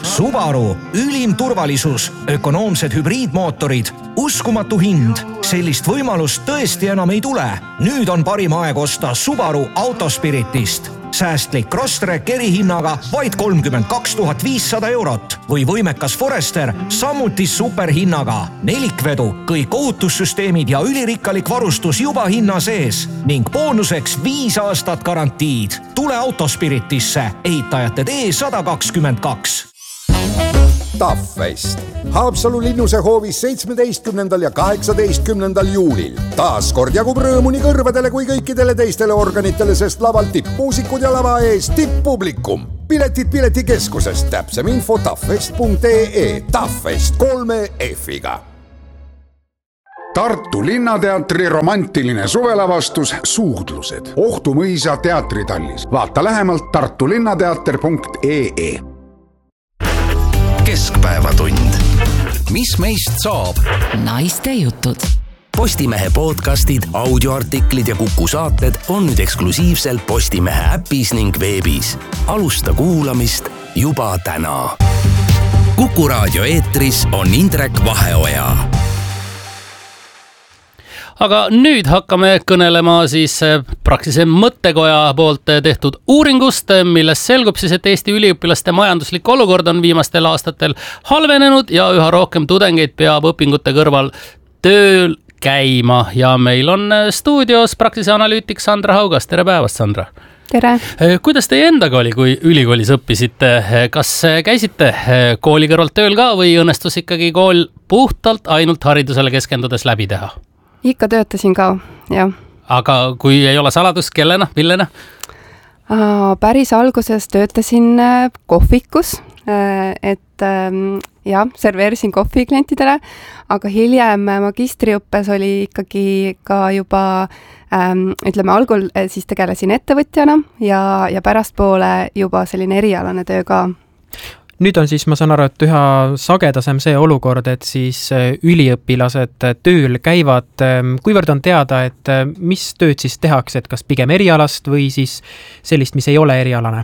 Subaru, ülim turvalisus, ökonoomsed hübriidmootorid, uskumatu hind. Sellist võimalust tõesti enam ei tule. Nüüd on parim aeg osta Subaru Autospiritist. Säästlik Crosstrek erihinnaga vaid 32 500 eurot või võimekas Forester samuti superhinnaga. Nelikvedu, kõik ohutussüsteemid ja ülirikkalik varustus juba hinna sees ning boonuseks 5 aastat garantiid. Tule Autospiritisse, ehitajate tee 122. Taffest. Haapsalu linnuse hoovis 17. ja 18. juulil. Taas kord jagub rõõmu nii kõrvadele kui kõikidele teistele organitele, sest laval tippmuusikud ja lava ees tipppublikum. Piletid piletikeskusest, täpsem info taffest.ee. Taffest 3 F-iga. Tartu Linnateatri romantiline suvelavastus Suudlused. Ohtu mõisa teatritallis. Vaata lähemalt tartulinnateater.ee. Keskpäevatund. Mis meist saab? Naiste jutud. Postimehe podcastid, audioartiklid ja Kuku saated on nüüd eksklusiivselt Postimehe äpis ning veebis. Alusta kuulamist juba täna. Kuku raadio eetris on Indrek Vaheoja. Aga nüüd hakkame kõnelema siis Praxise mõttekoja poolt tehtud uuringust, milles selgub siis, et Eesti üliõpilaste majanduslik olukord on viimastel aastatel halvenenud ja üha rohkem tudengeid peab õpingute kõrval tööl käima. Ja meil on stuudios Praxise analüütik Sandra Haugas. Tere päevast, Sandra! Tere! Kuidas teie endaga oli, kui ülikoolis õppisite? Kas käisite kooli kõrvalt tööl ka või õnnestus ikkagi kool puhtalt ainult haridusele keskendudes läbi teha? Ikka töötasin ka, jah. Aga kui ei ole saladus, kellena, millena? Päris alguses töötasin kohvikus, et serveerisin kohvi klientidele, aga hiljem magistriõppes oli ikkagi ka juba, algul siis tegelesin ettevõtjana ja pärastpoole juba selline erialane töö ka. Nüüd on siis, ma saan aru, et üha sagedasem see olukord, et siis üliõpilased tööl käivad. Kuivõrd on teada, et mis tööd siis tehakse, et kas pigem erialast või siis sellist, mis ei ole erialane?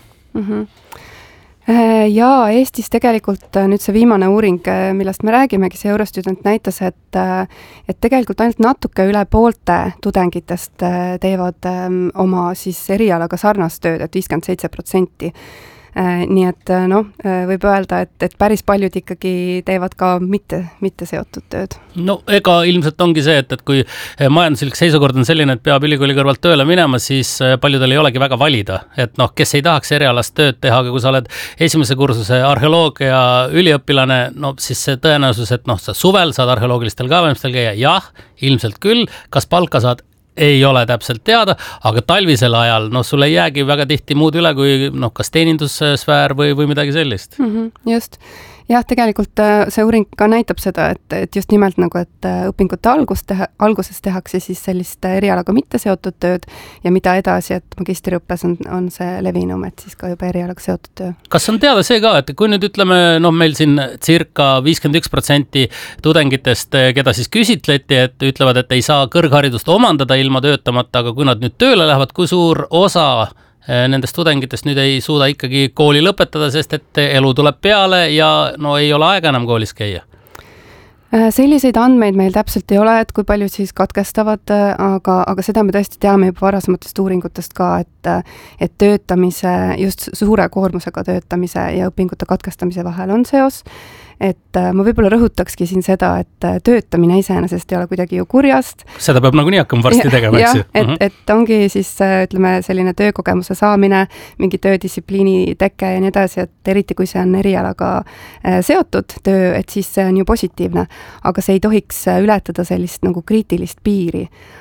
Ja Eestis tegelikult nüüd see viimane uuring, millest me räägimegi, see Eurostudent näitas, et tegelikult ainult natuke üle poolte tudengitest teevad oma siis erialaga sarnast tööd, et 57%. Nii et võib öelda, et päris paljud ikkagi teevad ka mitte seotud tööd. No ega ilmselt ongi see, et kui majanduslik seisukord on selline, et peab ülikooli kõrvalt tööle minema, siis paljudel ei olegi väga valida. Et kes ei tahaks erialast tööd teha, aga kui sa oled esimese kursuse arheoloogia üliõpilane, siis see tõenäosus, et sa suvel saad arheoloogilistel kaevamistel käia, jah, ilmselt küll, kas palka saad, ei ole täpselt teada, aga talvisel ajal sul ei jäägi väga tihti muud üle kui kas teenindussfäär või midagi sellist. Just. Jah, tegelikult see uuring ka näitab seda, et just nimelt et õpingute alguses tehakse siis sellist erialaga mitte seotud tööd ja mida edasi, et magistriõppes on see levinum, et siis ka juba erialaga seotud töö. Kas on teada see ka, et kui nüüd ütleme, meil siin circa 51% tudengitest, keda siis küsitleti, et ütlevad, et ei saa kõrgharidust omandada ilma töötamata, aga kui nad nüüd tööle lähevad, kui suur osa nendest tudengitest nüüd ei suuda ikkagi kooli lõpetada, sest et elu tuleb peale ja ei ole aega enam koolis käia? Selliseid andmeid meil täpselt ei ole, et kui palju siis katkestavad, aga seda me tõesti teame juba varasematest uuringutest ka, et töötamise, just suure koormusega töötamise ja õpingute katkestamise vahel on seos. Et ma võib-olla rõhutakski siin seda, et töötamine iseenesest ei ole kuidagi ju kurjast. Seda peab nagunii hakkama varsti tegema, eks ju? Et ongi siis, selline töökogemuse saamine, mingi töödistsipliini teke ja nii edasi, et eriti kui see on erialaga seotud töö, et siis see on ju positiivne. Aga see ei tohiks ületada sellist kriitilist piiri.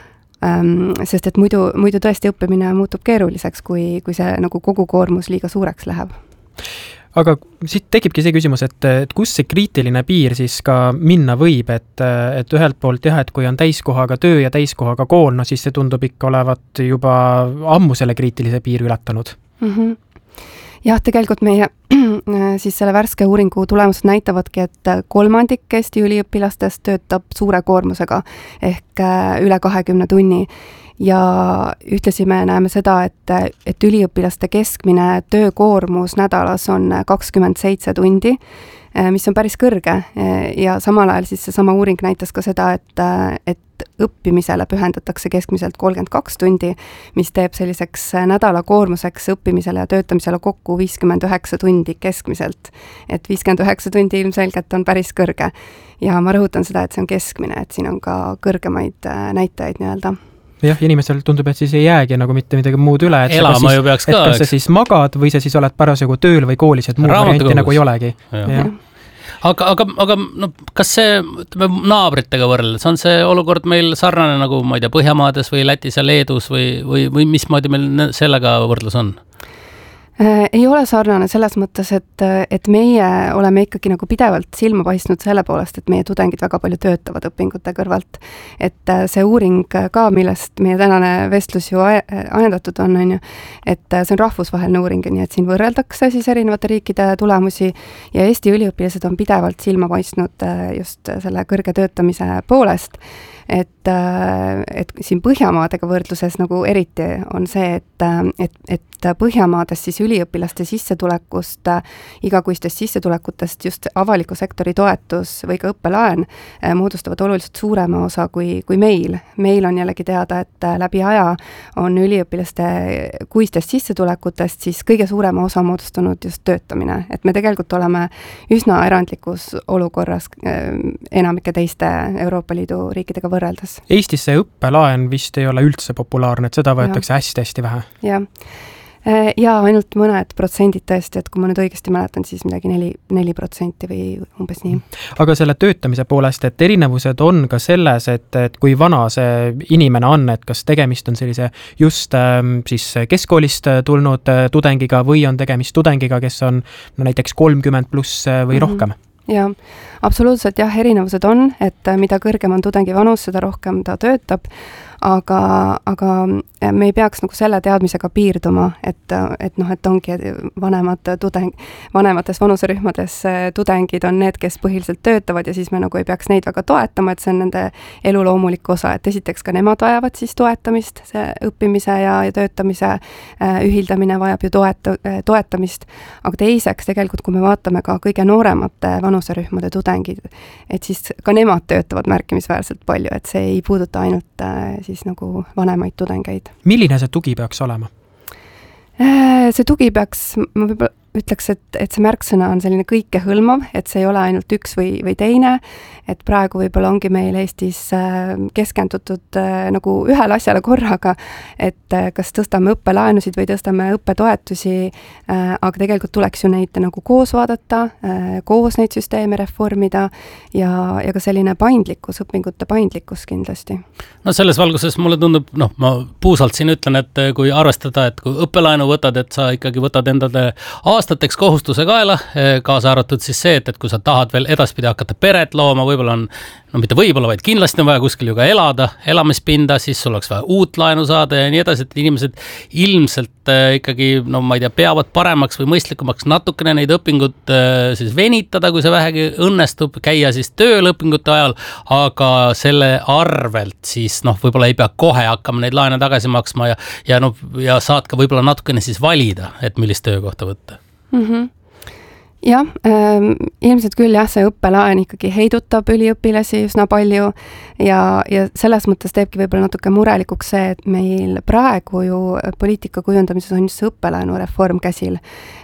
Sest et muidu tõesti õppimine muutub keeruliseks, kui see kogu koormus liiga suureks läheb. Aga siit tekibki see küsimus, et kus see kriitiline piir siis ka minna võib, et ühelt poolt jah, et kui on täiskohaga töö ja täiskohaga kool, siis see tundub ikka olevat juba ammu selle kriitilise piiri ületanud. Jah, tegelikult meie siis selle värske uuringu tulemused näitavadki, et 1/3 Eesti üliõpilastest töötab suure koormusega ehk üle 20 tunni. ja ühtlasi me näeme seda, et üliõpilaste keskmine töökoormus nädalas on 27 tundi, mis on päris kõrge ja samal ajal siis seesama uuring näitas ka seda, et õppimisele pühendatakse keskmiselt 32 tundi, mis teeb selliseks nädala koormuseks õppimisele ja töötamisele kokku 59 tundi keskmiselt. Et 59 tundi ilmselgelt on päris kõrge ja ma rõhutan seda, et see on keskmine, et siin on ka kõrgemaid näitajaid nii-öelda. Jah, inimesel tundub, et siis ei jäägi nagu mitte midagi muud üle, et elama ju peaks ka, kas sa siis magad või sa siis oled parasjagu tööl või koolis, et muud varianti nagu ei olegi. Aga no, kas see, ütleme, naabritega võrreldes, on see olukord meil sarnane nagu, ma ei tea, Põhjamaades või Lätis ja Leedus või mismoodi meil sellega võrdlus on? Ei ole sarnane selles mõttes, et meie oleme ikkagi nagu pidevalt silma paistnud selle poolest, et meie tudengid väga palju töötavad õpingute kõrvalt. Et see uuring ka, millest meie tänane vestlus ju ajendatud on ju, et see on rahvusvaheline uuring, nii et siin võrreldakse siis erinevate riikide tulemusi ja Eesti üliõpilased on pidevalt silma paistnud just selle kõrge töötamise poolest. Et siin Põhjamaadega võrdluses nagu eriti on see, et Põhjamaades siis üliõpilaste sissetulekust, igakuistest sissetulekutest just avaliku sektori toetus või ka õppelaen moodustavad oluliselt suurema osa kui meil. Meil on jällegi teada, et läbi aja on üliõpilaste kuistest sissetulekutest siis kõige suurema osa moodustanud just töötamine. Et me tegelikult oleme üsna erandlikus olukorras enamike teiste Euroopa Liidu riikidega võrreldes. Eestis see õppelaen vist ei ole üldse populaarne, et seda võetakse hästi vähe. Ja ainult mõned protsendid tõesti, et kui ma nüüd õigesti mäletan, siis midagi 4% või umbes nii. Aga selle töötamise poolest, et erinevused on ka selles, et kui vana see inimene on, et kas tegemist on sellise just siis keskkoolist tulnud tudengiga või on tegemist tudengiga, kes on näiteks 30 pluss või rohkem? Ja, absoluutselt jah, erinevused on, et mida kõrgem on tudengi vanus, seda rohkem ta töötab, aga me ei peaks nagu selle teadmisega piirduma, et ongi vanemates vanuserühmades tudengid on need, kes põhiliselt töötavad ja siis me nagu ei peaks neid väga toetama, et see on nende elu loomulik osa, et esiteks ka nemad vajavad siis toetamist, see õppimise ja töötamise ühildamine vajab ju toetamist, aga teiseks tegelikult, kui me vaatame ka kõige nooremate vanuserühmade tudengid, et siis ka nemad töötavad märkimisväärselt palju, et see ei puuduta ainult siis nagu vanemaid tudengeid. Milline see tugi peaks olema? See tugi peaks, ma võib-olla ütleks, et see märksõna on selline kõikehõlmav, et see ei ole ainult üks või teine, et praegu võib-olla ongi meil Eestis keskendutud nagu ühele asjale korraga, et kas tõstame õppelaenusid või tõstame õppetoetusi, aga tegelikult tuleks ju neid nagu koos vaadata, koos neid süsteeme reformida ja ka selline paindlikkus, õpingute paindlikkus kindlasti. No selles valguses mulle tundub, ma puusalt siin ütlen, et kui arvestada, et kui õppelaenu võtad, et sa ikkagi võtad endale aastateks kohustuse kaela, kaasa arvatud siis see, et kui sa tahad veel edaspidi hakata peret looma, võib-olla on, mitte võib-olla, vaid kindlasti on vaja kuskil ju ka elada, elamispinda, siis sul oleks vaja uut laenu saada ja nii edasi, et inimesed ilmselt ikkagi, ma ei tea, peavad paremaks või mõistlikumaks natukene neid õpingut siis venitada, kui see vähegi õnnestub, käia siis tööl õpingute ajal, aga selle arvelt siis võib-olla ei pea kohe hakkama neid laene tagasi maksma ja saad ka võib-olla natukene siis valida, et millist töökohta võtta. Jah, ilmselt küll jah, see õppelaen ikkagi heidutab üliõpilasi üsna palju ja selles mõttes teebki võib-olla natuke murelikuks see, et meil praegu ju poliitika kujundamises on just see õppelaenu reform käsil,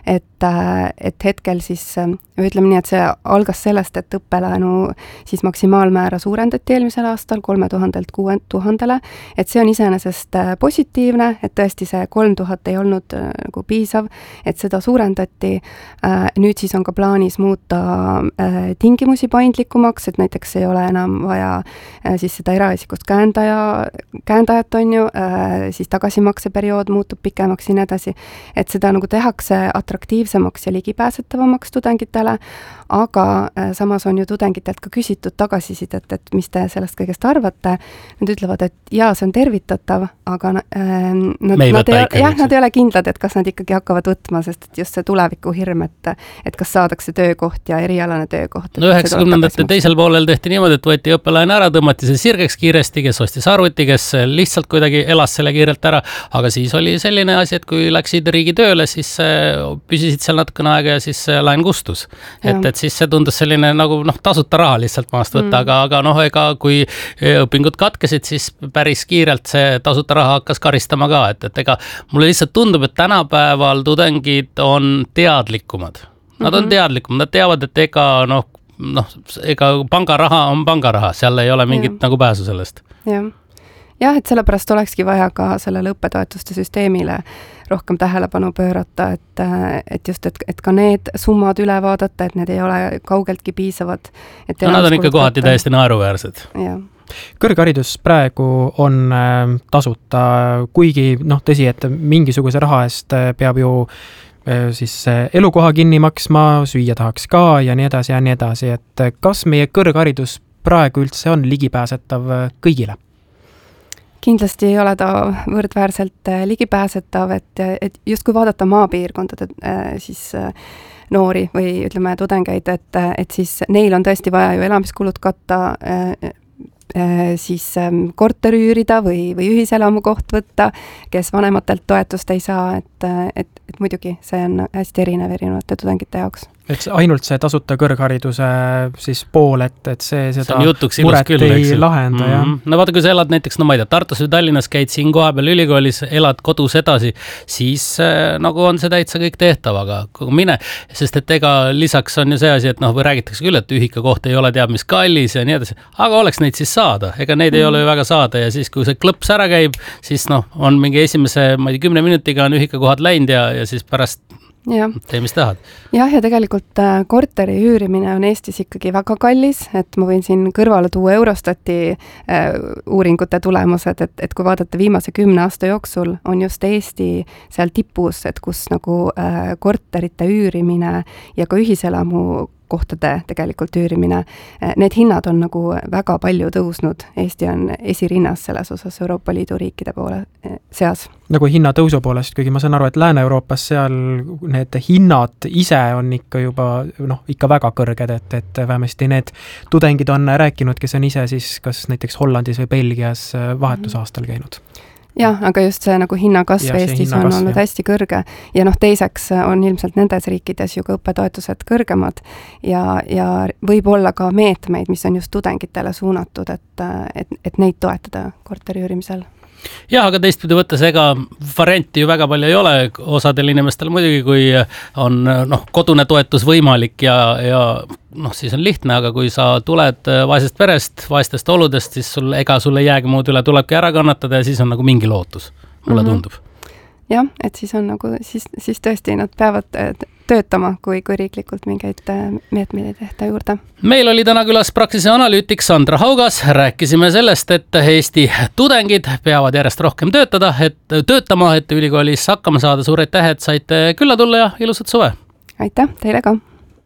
et hetkel siis, ütleme nii, et see algas sellest, et õppelaenu siis maksimaalmäära suurendati eelmisel aastal 3000-lt 6000-le, et see on iseenesest positiivne, et tõesti see 3000 ei olnud nagu piisav, et seda suurendati, nüüd siis on ka plaanis muuta tingimusi paindlikumaks, et näiteks ei ole enam vaja siis seda eraisikust käendajat on ju, siis tagasimakseperiood muutub pikemaks ja nii edasi, et seda nagu tehakse atraktiivsemaks ja ligipääsetavamaks tudengitele, aga samas on ju tudengitelt ka küsitud tagasisidet, et mis te sellest kõigest arvate. Nad ütlevad, et jaa, see on tervitatav, aga nad ei ole kindlad, et kas nad ikkagi hakkavad võtma, sest et just see tuleviku hirm, et kas saadakse töökoht ja erialane töökoht. No 90ndate teisel poolel tehti niimoodi, et võeti õppelaen ära, tõmmati see sirgeks kiiresti, kes ostis arvuti, kes lihtsalt kuidagi elas selle kiirelt ära, aga siis oli selline asi, et kui läksid riigitööle, siis püsisid seal natukene aega ja siis laen kustus. Et siis see tundus selline nagu tasuta raha lihtsalt maast võtta, aga ega kui õpingud katkesid, siis päris kiirelt see tasuta raha hakkas karistama ka, et ega mulle lihtsalt tundub, et tänapäeval tudengid on teadlikumad. Nad on teadlikumad, nad teavad, et ega pangaraha on pangaraha, seal ei ole mingit nagu pääsu sellest. Jah, et sellepärast olekski vaja ka sellele õppetoetuste süsteemile rohkem tähelepanu pöörata, et just, et ka need summad üle vaadata, et need ei ole kaugeltki piisavad. Nad on ikka kohati täiesti naeruväärsed. Kõrgharidus praegu on tasuta, kuigi tõsi, et mingisuguse raha eest peab ju siis elukoha kinni maksma, süüa tahaks ka ja nii edasi, et kas meie kõrgharidus praegu üldse on ligipääsetav kõigile? Kindlasti ei ole ta võrdväärselt ligipääsetav, et just kui vaadata maapiirkondade siis noori või ütleme tudengeid, et siis neil on tõesti vaja ju elamiskulud katta, siis korteri üürida või ühiselamu koht võtta, kes vanematelt toetust ei saa, et muidugi see on hästi erinevate tudengite jaoks. Et ainult see tasuta kõrghariduse siis pool, et see seda muret küll, ei lahenda. No vaata, kui sa elad näiteks, ma ei tea, Tartus või Tallinnas käid siin kohapeal ülikoolis, elad kodus edasi, siis nagu on see täitsa kõik tehtav, aga kui mine, sest et ega lisaks on ju see asi, et või räägitakse küll, et ühika koht ei ole teab mis kallis ja nii edasi, aga oleks neid siis saada, ega neid ei ole ju väga saada ja siis, kui see klõps ära käib, siis on mingi esimese, 10 minutiga on ühika kohad läinud ja siis pärast tee, mis tahad. Ja tegelikult korteri üürimine on Eestis ikkagi väga kallis, et ma võin siin kõrvale tuua Eurostati uuringute tulemused, et kui vaadata viimase 10 aasta jooksul, on just Eesti seal tipus, et kus nagu korterite üürimine ja ka ühiselamu kohtade tegelikult üürimine, need hinnad on nagu väga palju tõusnud. Eesti on esirinnas selles osas Euroopa Liidu riikide poole seas. Nagu hinnatõusu poolest, kuigi ma saan aru, et Lääne-Euroopas seal need hinnad ise on ikka juba ikka väga kõrged, et vähemasti need tudengid on rääkinud, kes on ise siis kas näiteks Hollandis või Belgias vahetusaastal käinud. Jah, aga just see nagu hinnakasv Eestis on olnud hästi kõrge ja teiseks on ilmselt nendes riikides ju ka õppetoetused kõrgemad ja võib olla ka meetmeid, mis on just tudengitele suunatud, et neid toetada korteri üürimisel. Jah, aga teistpidi võttes, ega varianti ju väga palju ei ole osadel inimestel muidugi, kui on kodune toetus võimalik ja siis on lihtne, aga kui sa tuled vaesest perest, vaestest oludest, siis ega sul ei jäägi muud üle, tulebki ära kannatada ja siis on nagu mingi lootus, mulle tundub. Jah, et siis on nagu, siis tõesti nad peavad töötama, kui riiklikult mingeid meetmeid ei tehta juurde. Meil oli täna külas Praxise analüütik Sandra Haugas, rääkisime sellest, et Eesti tudengid peavad järjest rohkem töötama, et ülikoolis hakkama saada. Suur aitäh, et saite külla tulla ja ilusat suve! Aitäh, teile ka!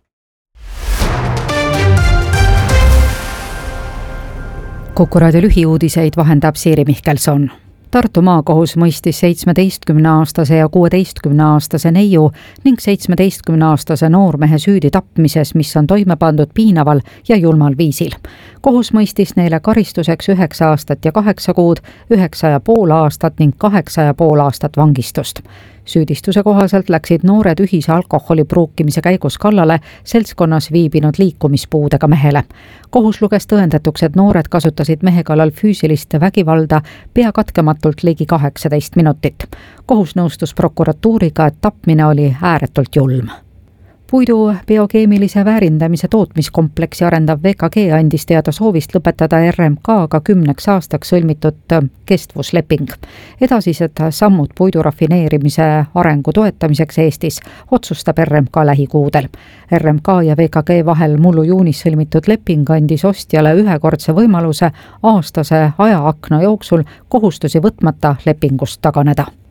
Kuku raadio lühiuudiseid vahendab Siiri Mihkelson. Tartu maakohus mõistis 17-aastase ja 16-aastase neiu ning 17-aastase noormehe süüdi tapmises, mis on toime pandud piinaval ja julmal viisil. Kohus mõistis neile karistuseks 9 aastat ja 8 kuud, 9,5 aastat ning 8,5 aastat vangistust. Süüdistuse kohaselt läksid noored ühise alkoholi pruukimise käigus kallale seltskonnas viibinud liikumispuudega mehele. Kohus luges tõendatuks, et noored kasutasid mehe kallal füüsilist vägivalda pea katkematult ligi 18 minutit. Kohus nõustus prokuratuuriga, et tapmine oli ääretult julm. Puidu biokeemilise väärindamise tootmiskompleksi arendav VKG andis teada soovist lõpetada RMK-ga 10 aastaks sõlmitud kestvusleping. Edasised sammud puidu rafineerimise arengu toetamiseks Eestis otsustab RMK lähikuudel. RMK ja VKG vahel mullu juunis sõlmitud leping andis ostjale ühekordse võimaluse aastase ajaakna jooksul kohustusi võtmata lepingust taganeda.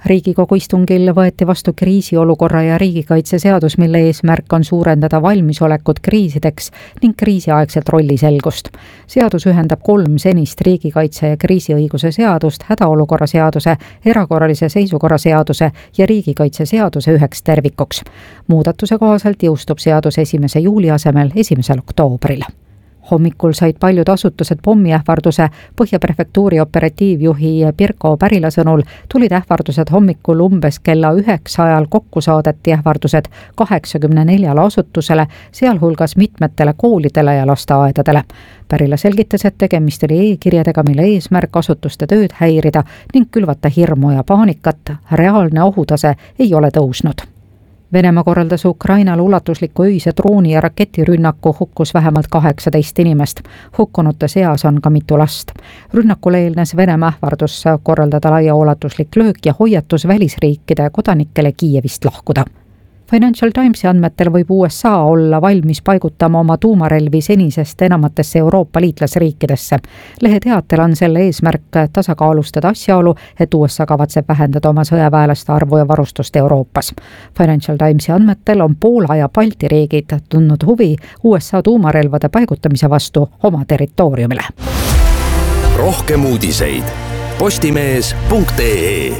Riigikogu istungil võeti vastu kriisiolukorra ja riigikaitseseadus, mille eesmärk on suurendada valmisolekut kriisideks ning kriisiaegselt rolliselgust. Seadus ühendab 3 senist riigikaitse ja kriisiõiguse seadust, hädaolukorra seaduse, erakorralise seisukorra seaduse ja riigikaitseseaduse üheks tervikuks. Muudatuse kohaselt jõustub seadus 1. juuli asemel 1. oktoobril. Hommikul said paljud asutused pommiähvarduse. Põhjaprefektuuri operatiivjuhi Pirko Pärila sõnul tulid ähvardused hommikul umbes kella 9 ajal, kokku saadeti ähvardused 84 asutusele, sealhulgas mitmetele koolidele ja lasteaedadele. Pärila selgitas, et tegemist oli e-kirjadega, mille eesmärk asutuste tööd häirida ning külvata hirmu ja paanikat. Reaalne ohutase ei ole tõusnud. Venemaa korraldas Ukrainal ulatusliku öise drooni ja raketirünnaku, hukkus vähemalt 18 inimest. Hukkunute seas on ka mitu last. Rünnakule eelnes Venemaa ähvardus korraldada laiaulatuslik löök ja hoiatus välisriikide kodanikele Kiievist lahkuda. Financial Timesi andmetel võib USA olla valmis paigutama oma tuumarelvi senisest enamatesse Euroopa liitlasriikidesse. Lehe teatel on selle eesmärk tasakaalustada asjaolu, et USA kavatseb vähendada oma sõjaväelaste arvu ja varustust Euroopas. Financial Timesi andmetel on Poola ja Balti riigid tundnud huvi USA tuumarelvade paigutamise vastu oma territooriumile. Rohkem uudiseid postimees.ee.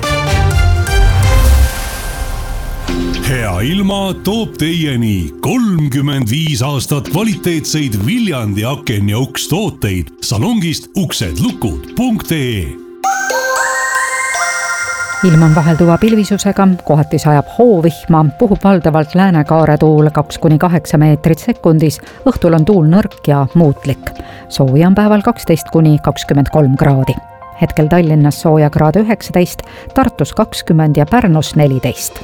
Hea ilma toob teieni 35 aastat kvaliteetseid Viljandi aken ja uks tooteid salongist uksedlukud.ee. Ilm on vahelduva pilvisusega, kohati sajab hoovihma, puhub valdavalt läänekaare tuul 2-8 meetrit sekundis, õhtul on tuul nõrk ja muutlik. Sooja on päeval 12-23 kraadi. Hetkel Tallinnas sooja kraad 19, Tartus 20 ja Pärnus 14.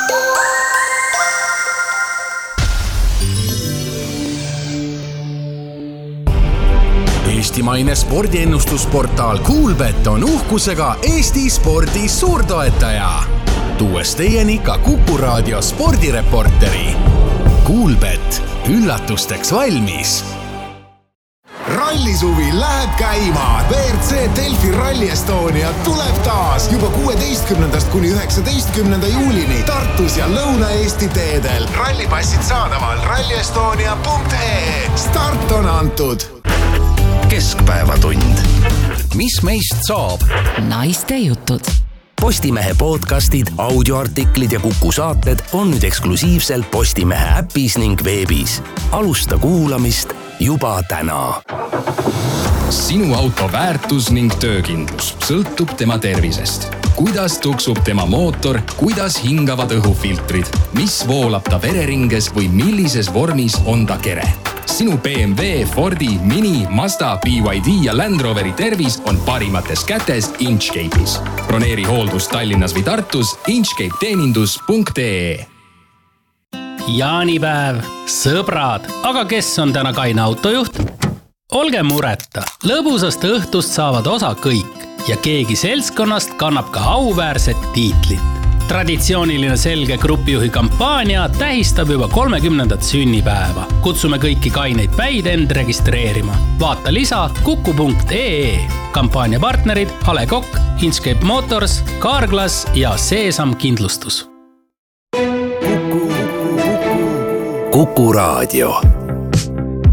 Eestimaine spordiennustusportaal Kuulbet on uhkusega Eesti spordi suurtoetaja. Tuues teieni ka Kuku Raadio spordireporteri. Kuulbet, üllatusteks valmis. Rallisuvi läheb käima. WRC Delfi Rally Estonia tuleb taas juba 16. kuni 19. juulini Tartus ja Lõuna-Eesti teedel. Rallipassid saadaval rallyestonia.ee. Start on antud. Keskpäevatund. Mis meist saab? Naiste jutud. Postimehe podcastid, audioartiklid ja Kuku saated on nüüd eksklusiivselt Postimehe äpis ning veebis. Alusta kuulamist juba täna. Sinu auto väärtus ning töökindlus sõltub tema tervisest. Kuidas tuksub tema mootor, kuidas hingavad õhufiltrid, mis voolab ta vereringes või millises vormis on ta kere. Sinu BMW, Fordi, Mini, Mazda, BYD ja Land Roveri tervis on parimates kätes Inchcape'is. Broneeri hooldus Tallinnas või Tartus inchcape-teenindus.ee. Jaanipäev, sõbrad, aga kes on täna kaine autojuht? Olge mureta, lõbusast õhtust saavad osa kõik ja keegi seltskonnast kannab ka auväärset tiitlit. Traditsiooniline selge grupijuhi kampaania tähistab juba 30. sünnipäeva. Kutsume kõiki kaineid päid end registreerima. Vaata lisa kuku.ee. Kampaania partnerid A. Le Coq, Inchcape Motors, Carglass ja Seesam Kindlustus. Kuku Raadio.